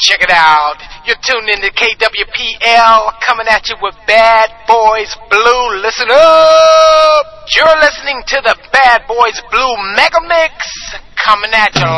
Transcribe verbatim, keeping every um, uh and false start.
check it out. You're tuned in to K W P L, coming at you with Bad Boys Blue. Listen up! You're listening to the Bad Boys Blue Mega Mix, coming at you